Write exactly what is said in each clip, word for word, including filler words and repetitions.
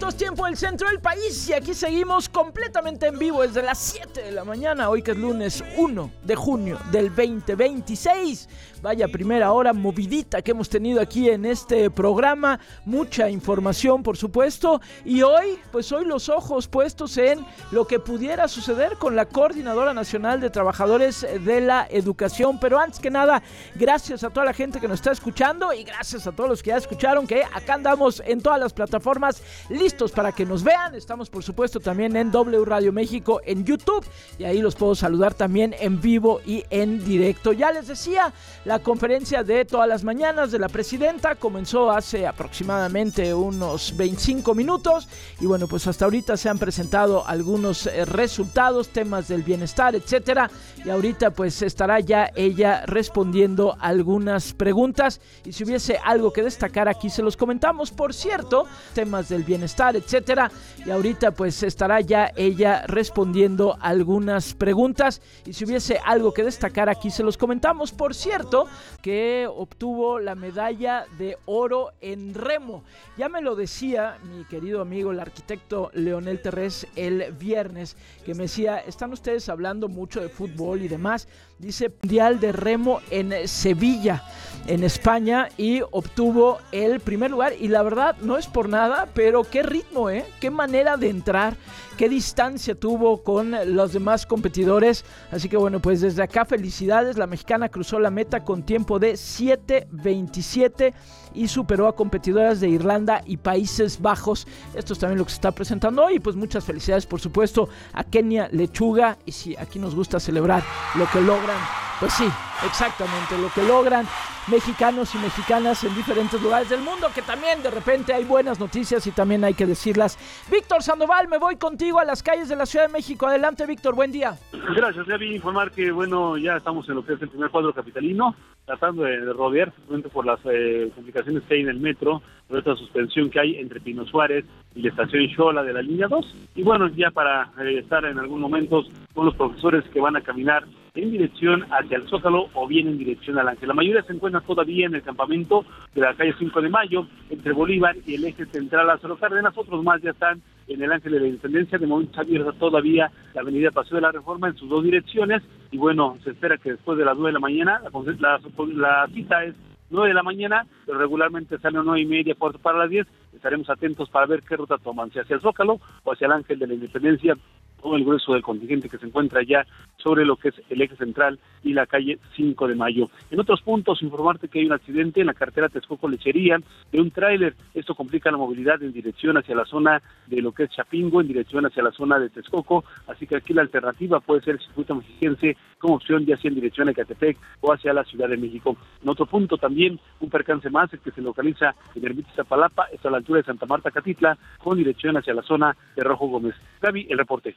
minutos, tiempo del centro del país, y aquí seguimos completamente en vivo desde las siete de la mañana, hoy que es lunes uno de junio del veinte veintiséis. Vaya primera hora movidita que hemos tenido aquí en este programa, mucha información por supuesto, y hoy, pues hoy los ojos puestos en lo que pudiera suceder con la Coordinadora Nacional de Trabajadores de la Educación. Pero antes que nada, gracias a toda la gente que nos está escuchando y gracias a todos los que ya escucharon que acá andamos en todas las plataformas listos para que nos vean. Estamos por supuesto también en W Radio México en YouTube, y ahí los puedo saludar también en vivo y en directo. Ya les decía, la conferencia de todas las mañanas de la presidenta comenzó hace aproximadamente unos veinticinco minutos, y bueno, pues hasta ahorita se han presentado algunos eh, resultados, temas del bienestar, etcétera, y ahorita pues estará ya ella respondiendo algunas preguntas, y si hubiese algo que destacar aquí se los comentamos. Por cierto, temas del bienestar, etcétera, y ahorita pues estará ya ella respondiendo algunas preguntas, y si hubiese algo que destacar aquí se los comentamos. Por cierto, que obtuvo la medalla de oro en remo. Ya me lo decía mi querido amigo el arquitecto Leonel Terrés el viernes, que me decía, están ustedes hablando mucho de fútbol y demás. Dice, Mundial de Remo en Sevilla, en España, y obtuvo el primer lugar, y la verdad no es por nada, pero qué ritmo, ¿eh? Qué manera de entrar, qué distancia tuvo con los demás competidores. Así que bueno, pues desde acá felicidades. La mexicana cruzó la meta con tiempo de siete veintisiete y superó a competidoras de Irlanda y Países Bajos. Esto es también lo que se está presentando hoy. Pues muchas felicidades por supuesto a Kenia Lechuga, y sí, aquí nos gusta celebrar lo que logran. Pues sí, exactamente, lo que logran mexicanos y mexicanas en diferentes lugares del mundo, que también de repente hay buenas noticias y también hay que decirlas. Víctor Sandoval, me voy contigo a las calles de la Ciudad de México. Adelante, Víctor, buen día. Gracias, ya vi informar que, bueno, ya estamos en lo que es el primer cuadro capitalino, tratando de, de rodear, simplemente por las eh, complicaciones que hay en el metro, por esta suspensión que hay entre Pino Suárez y la estación Xola de la línea dos, y bueno, ya para eh, estar en algún momento con los profesores que van a caminar en dirección hacia el Zócalo o bien en dirección al Ángel. La mayoría se encuentra todavía en el campamento de la calle cinco de mayo, entre Bolívar y el eje central Lázaro Cárdenas. Otros más ya están en el Ángel de la Independencia. De momento está abierta todavía la avenida Paseo de la Reforma en sus dos direcciones, y bueno, se espera que después de las nueve de la mañana, la, la, la cita es nueve de la mañana, pero regularmente sale a nueve y media, cuarto para las diez. Estaremos atentos para ver qué ruta toman, si hacia el Zócalo o hacia el Ángel de la Independencia, todo el grueso del contingente que se encuentra ya sobre lo que es el eje central y la calle cinco de mayo. En otros puntos, informarte que hay un accidente en la carretera Texcoco-Lechería de un tráiler. Esto complica la movilidad en dirección hacia la zona de lo que es Chapingo, en dirección hacia la zona de Texcoco, así que aquí la alternativa puede ser el circuito mexiquense como opción, ya sea en dirección a Ecatepec o hacia la Ciudad de México. En otro punto también, un percance más, el que se localiza en Ermita Iztapalapa, está a la altura de Santa Marta Catitla, con dirección hacia la zona de Rojo Gómez. Gaby, el reporte.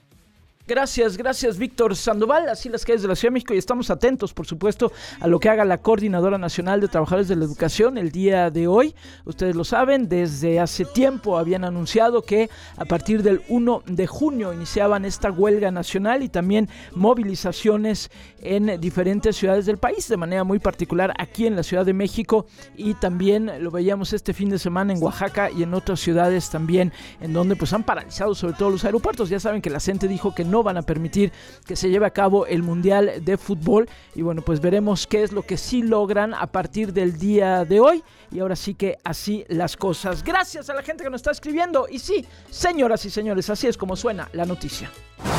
Gracias, gracias Víctor Sandoval, así las calles de la Ciudad de México, y estamos atentos por supuesto a lo que haga la Coordinadora Nacional de Trabajadores de la Educación el día de hoy. Ustedes lo saben, desde hace tiempo habían anunciado que a partir del uno de junio iniciaban esta huelga nacional y también movilizaciones en diferentes ciudades del país, de manera muy particular aquí en la Ciudad de México, y también lo veíamos este fin de semana en Oaxaca y en otras ciudades también, en donde pues han paralizado sobre todo los aeropuertos. Ya saben que la CENTE dijo que no No van a permitir que se lleve a cabo el Mundial de Fútbol, y bueno, pues veremos qué es lo que sí logran a partir del día de hoy, y ahora sí que así las cosas. Gracias a la gente que nos está escribiendo, y sí, señoras y señores, así es como suena la noticia.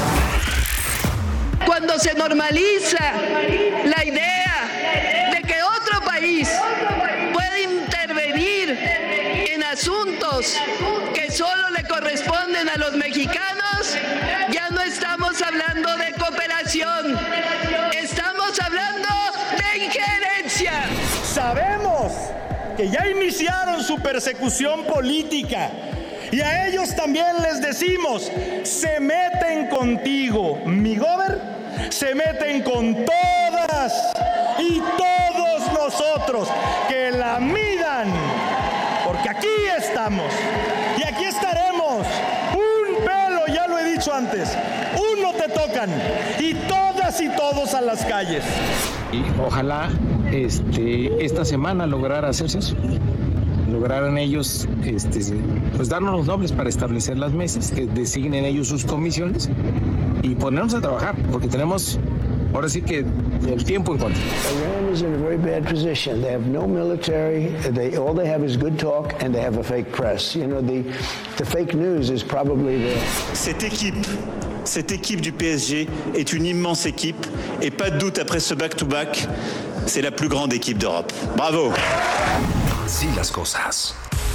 Cuando se normaliza la idea de que otro país puede intervenir en asuntos que solo le corresponden a los mexicanos, ya no estamos hablando de cooperación, estamos hablando de injerencia. Sabemos que ya iniciaron su persecución política, y a ellos también les decimos, se meten contigo, mi gober, se meten con todas y todos nosotros, que la midan, porque aquí estamos y aquí estaremos. Un pelo, ya lo he dicho antes, uno te tocan, y todas y todos a las calles. Y ojalá este, esta semana lograra hacerse eso. lograran ellos este, pues darnos los nombres para establecer las mesas, que designen ellos sus comisiones y ponernos a trabajar, porque tenemos ahora sí que el tiempo en contra. Iran is in a very bad position. They have no military. They all they have is good talk, and they have a fake press. You know, the the fake news is probably there. Cette équipe, cette équipe du P S G est une immense équipe, et pas de doute après ce back-to-back, c'est la plus grande équipe d'Europe. Bravo. Así las cosas.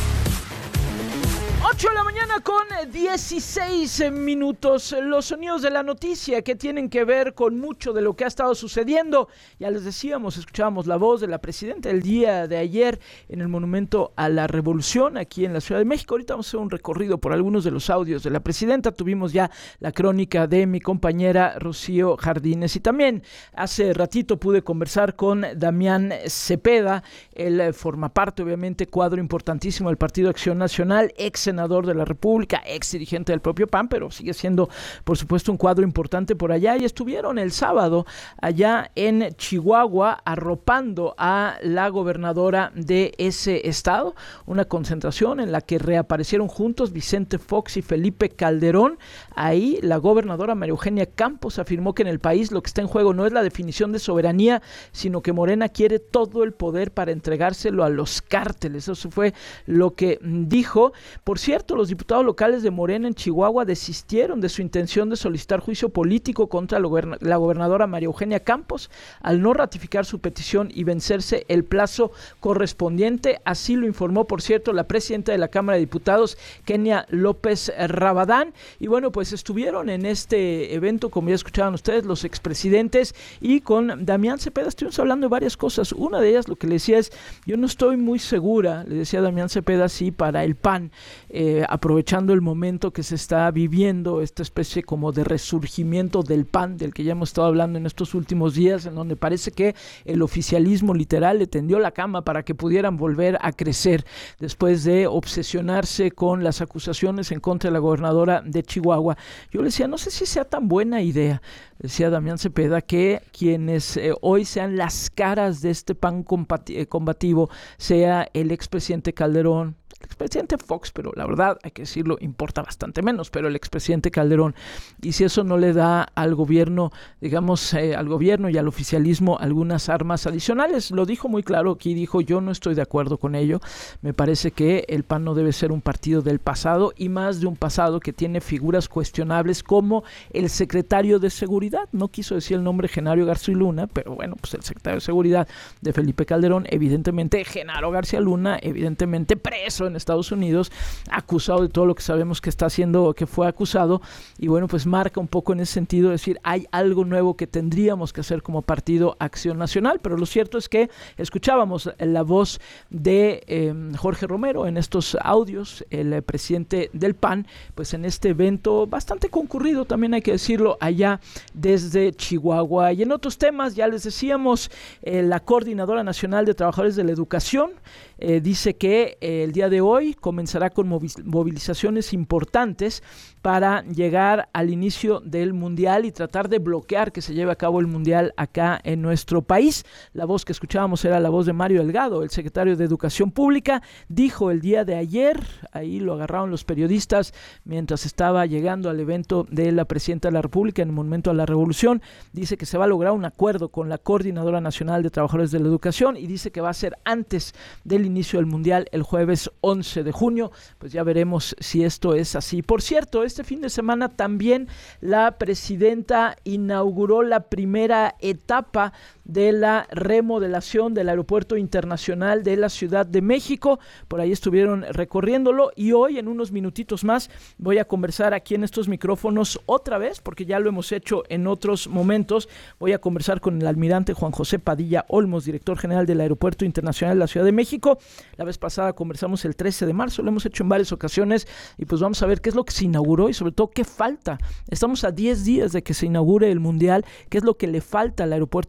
ocho de la mañana con dieciséis minutos. Los sonidos de la noticia que tienen que ver con mucho de lo que ha estado sucediendo. Ya les decíamos, escuchábamos la voz de la presidenta el día de ayer en el Monumento a la Revolución aquí en la Ciudad de México. Ahorita vamos a hacer un recorrido por algunos de los audios de la presidenta. Tuvimos ya la crónica de mi compañera Rocío Jardines y también hace ratito pude conversar con Damián Cepeda. Él forma parte, obviamente, cuadro importantísimo del Partido Acción Nacional, ex senador de la República, ex dirigente del propio P A N, pero sigue siendo, por supuesto, un cuadro importante por allá. Y estuvieron el sábado allá en Chihuahua arropando a la gobernadora de ese estado, una concentración en la que reaparecieron juntos Vicente Fox y Felipe Calderón. Ahí la gobernadora María Eugenia Campos afirmó que en el país lo que está en juego no es la definición de soberanía, sino que Morena quiere todo el poder para entregárselo a los cárteles. Eso fue lo que dijo. Por cierto, los diputados locales de Morena en Chihuahua desistieron de su intención de solicitar juicio político contra la, goberna- la gobernadora María Eugenia Campos al no ratificar su petición y vencerse el plazo correspondiente. Así lo informó, por cierto, la presidenta de la Cámara de Diputados, Kenia López Rabadán. Y bueno, pues estuvieron en este evento, como ya escuchaban ustedes, los expresidentes, y con Damián Cepeda estuvimos hablando de varias cosas. Una de ellas, lo que le decía es, yo no estoy muy segura, le decía Damián Cepeda, sí, para el P A N, eh, aprovechando el momento que se está viviendo, esta especie como de resurgimiento del P A N, del que ya hemos estado hablando en estos últimos días, en donde parece que el oficialismo literal le tendió la cama para que pudieran volver a crecer después de obsesionarse con las acusaciones en contra de la gobernadora de Chihuahua. Yo le decía, no sé si sea tan buena idea, decía Damián Cepeda, que quienes eh, hoy sean las caras de este P A N combati- eh, combativo sea el expresidente Calderón, el expresidente Fox, pero la verdad, hay que decirlo, importa bastante menos, pero el expresidente Calderón. Y si eso no le da al gobierno, digamos, eh, al gobierno y al oficialismo algunas armas adicionales, lo dijo muy claro aquí, dijo, yo no estoy de acuerdo con ello, me parece que el P A N no debe ser un partido del pasado, y más de un pasado que tiene figuras cuestionables como el secretario de Seguridad, no quiso decir el nombre Genaro García Luna, pero bueno, pues el secretario de Seguridad de Felipe Calderón, evidentemente Genaro García Luna, evidentemente preso en Estados Unidos, acusado de todo lo que sabemos que está haciendo, que fue acusado, y bueno, pues marca un poco en ese sentido, decir, hay algo nuevo que tendríamos que hacer como Partido Acción Nacional. Pero lo cierto es que escuchábamos la voz de eh, Jorge Romero en estos audios, el eh, presidente del P A N, pues en este evento bastante concurrido, también hay que decirlo, allá desde Chihuahua. Y en otros temas, ya les decíamos, eh, la Coordinadora Nacional de Trabajadores de la Educación eh, dice que eh, el día de hoy comenzará con movilizaciones importantes para llegar al inicio del Mundial y tratar de bloquear que se lleve a cabo el Mundial acá en nuestro país. La voz que escuchábamos era la voz de Mario Delgado, el secretario de Educación Pública. Dijo el día de ayer, ahí lo agarraron los periodistas mientras estaba llegando al evento de la presidenta de la República en el Monumento a la Revolución, dice que se va a lograr un acuerdo con la Coordinadora Nacional de Trabajadores de la Educación y dice que va a ser antes del inicio del Mundial el jueves once de junio. Pues ya veremos si esto es así. Por cierto, este fin de semana también la presidenta inauguró la primera etapa de la remodelación del Aeropuerto Internacional de la Ciudad de México. Por ahí estuvieron recorriéndolo y hoy, en unos minutitos más, voy a conversar aquí en estos micrófonos otra vez, porque ya lo hemos hecho en otros momentos. Voy a conversar con el almirante Juan José Padilla Olmos, director general del Aeropuerto Internacional de la Ciudad de México. La vez pasada conversamos el trece de marzo, lo hemos hecho en varias ocasiones y pues vamos a ver qué es lo que se inauguró y sobre todo qué falta. Estamos a diez días de que se inaugure el Mundial, qué es lo que le falta al Aeropuerto Internacional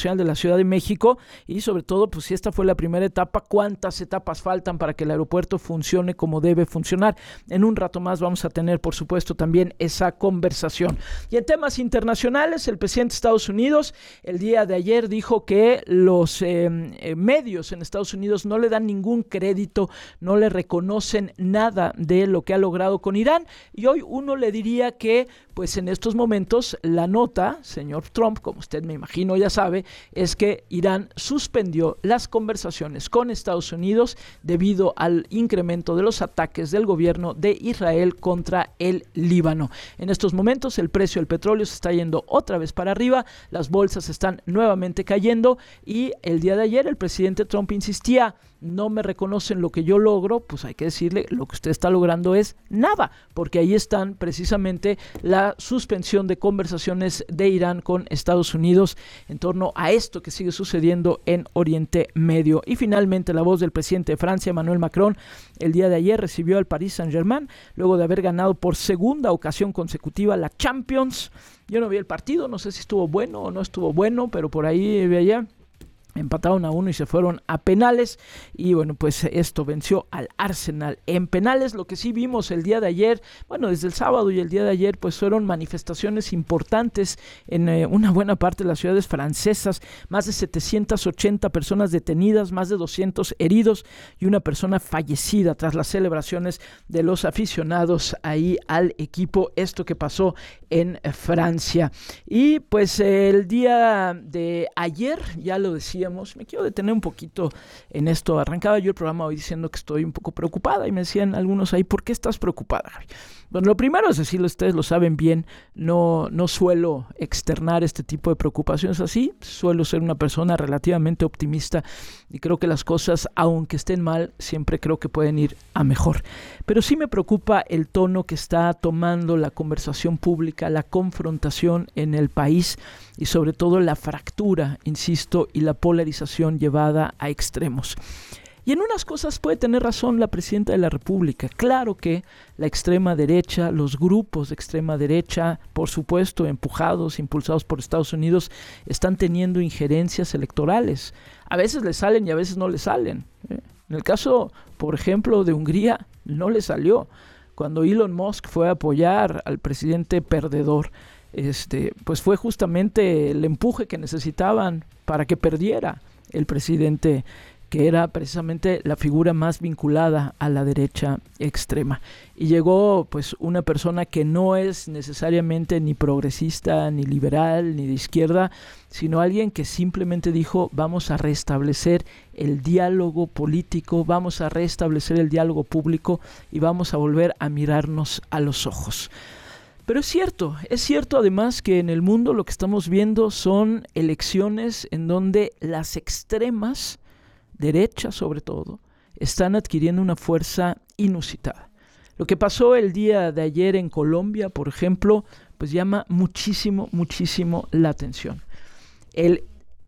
Internacional de la Ciudad de México y sobre todo, pues si esta fue la primera etapa, ¿cuántas etapas faltan para que el aeropuerto funcione como debe funcionar? En un rato más vamos a tener, por supuesto, también esa conversación. Y en temas internacionales, el presidente de Estados Unidos el día de ayer dijo que los eh, eh, medios en Estados Unidos no le dan ningún crédito, no le reconocen nada de lo que ha logrado con Irán, y hoy uno le diría que pues en estos momentos la nota, señor Trump, como usted me imagino ya sabe, es que Irán suspendió las conversaciones con Estados Unidos debido al incremento de los ataques del gobierno de Israel contra el Líbano. En estos momentos el precio del petróleo se está yendo otra vez para arriba, las bolsas están nuevamente cayendo y el día de ayer el presidente Trump insistía: no me reconocen lo que yo logro, pues hay que decirle, lo que usted está logrando es nada, porque ahí están precisamente la suspensión de conversaciones de Irán con Estados Unidos en torno a esto que sigue sucediendo en Oriente Medio. Y finalmente la voz del presidente de Francia, Emmanuel Macron, el día de ayer recibió al Paris Saint-Germain luego de haber ganado por segunda ocasión consecutiva la Champions. Yo no vi el partido, no sé si estuvo bueno o no estuvo bueno, pero por ahí veía empataron a uno y se fueron a penales y bueno, pues esto venció al Arsenal en penales. Lo que sí vimos el día de ayer, bueno, desde el sábado y el día de ayer, pues fueron manifestaciones importantes en eh, una buena parte de las ciudades francesas, más de setecientas ochenta personas detenidas, más de doscientos heridos y una persona fallecida tras las celebraciones de los aficionados ahí al equipo, esto que pasó en Francia. Y pues el día de ayer, ya lo decía, me quiero detener un poquito en esto. Arrancaba yo el programa hoy diciendo que estoy un poco preocupada y me decían algunos ahí, ¿por qué estás preocupada, Javi? Bueno, lo primero es decirlo, ustedes lo saben bien, no, no suelo externar este tipo de preocupaciones así, suelo ser una persona relativamente optimista y creo que las cosas, aunque estén mal, siempre creo que pueden ir a mejor. Pero sí me preocupa el tono que está tomando la conversación pública, la confrontación en el país y sobre todo la fractura, insisto, y la polarización llevada a extremos. Y en unas cosas puede tener razón la presidenta de la República. Claro que la extrema derecha, los grupos de extrema derecha, por supuesto, empujados, impulsados por Estados Unidos, están teniendo injerencias electorales. A veces les salen y a veces no les salen. ¿eh? En el caso, por ejemplo, de Hungría, no le salió. Cuando Elon Musk fue a apoyar al presidente perdedor, este, pues fue justamente el empuje que necesitaban para que perdiera el presidente, que era precisamente la figura más vinculada a la derecha extrema. Y llegó pues una persona que no es necesariamente ni progresista, ni liberal, ni de izquierda, sino alguien que simplemente dijo: vamos a restablecer el diálogo político, vamos a restablecer el diálogo público y vamos a volver a mirarnos a los ojos. Pero es cierto, es cierto además que en el mundo lo que estamos viendo son elecciones en donde las extremas, derecha sobre todo, están adquiriendo una fuerza inusitada. Lo que pasó el día de ayer en Colombia, por ejemplo, pues llama muchísimo, muchísimo la atención. El,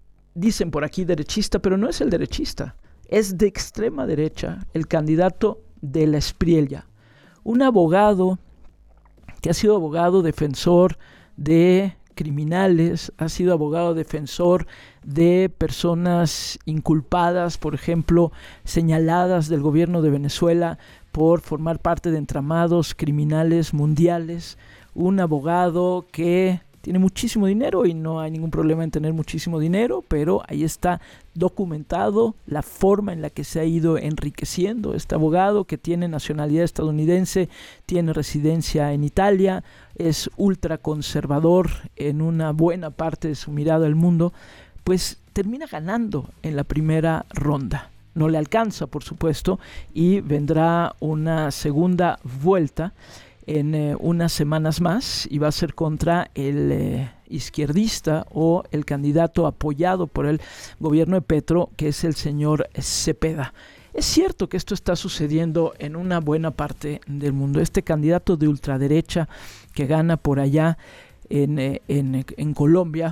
dicen por aquí derechista, pero no es el derechista, es de extrema derecha, el candidato de la Espriella, un abogado que ha sido abogado defensor de criminales, ha sido abogado defensor de personas inculpadas, por ejemplo, señaladas del gobierno de Venezuela por formar parte de entramados criminales mundiales, un abogado que tiene muchísimo dinero y no hay ningún problema en tener muchísimo dinero, pero ahí está documentado la forma en la que se ha ido enriqueciendo este abogado, que tiene nacionalidad estadounidense, tiene residencia en Italia, es ultraconservador en una buena parte de su mirada al mundo, pues termina ganando en la primera ronda. No le alcanza, por supuesto, y vendrá una segunda vuelta en eh, unas semanas más y va a ser contra el eh, izquierdista o el candidato apoyado por el gobierno de Petro, que es el señor Cepeda. Es cierto que esto está sucediendo en una buena parte del mundo. Este candidato de ultraderecha que gana por allá en, eh, en, en Colombia,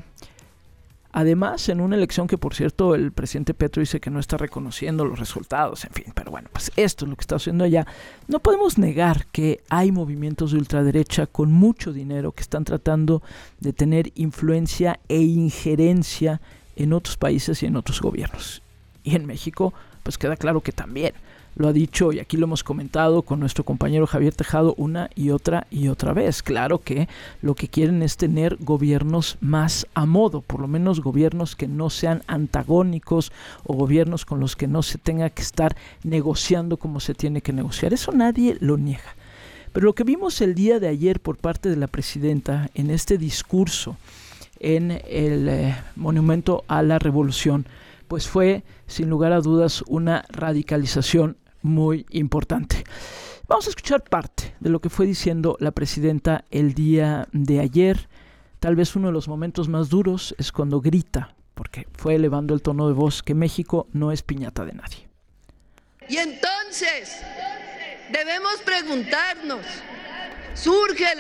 además, en una elección que, por cierto, el presidente Petro dice que no está reconociendo los resultados, en fin, pero bueno, pues esto es lo que está haciendo allá. No podemos negar que hay movimientos de ultraderecha con mucho dinero que están tratando de tener influencia e injerencia en otros países y en otros gobiernos. Y en México, pues queda claro que también. Lo ha dicho y aquí lo hemos comentado con nuestro compañero Javier Tejado una y otra y otra vez. Claro que lo que quieren es tener gobiernos más a modo, por lo menos gobiernos que no sean antagónicos o gobiernos con los que no se tenga que estar negociando como se tiene que negociar. Eso nadie lo niega. Pero lo que vimos el día de ayer por parte de la presidenta en este discurso en el eh, Monumento a la Revolución, pues fue sin lugar a dudas una radicalización muy importante. Vamos a escuchar parte de lo que fue diciendo la presidenta el día de ayer. Tal vez uno de los momentos más duros es cuando grita, porque fue elevando el tono de voz, que México no es piñata de nadie. Y entonces debemos preguntarnos, ¿surge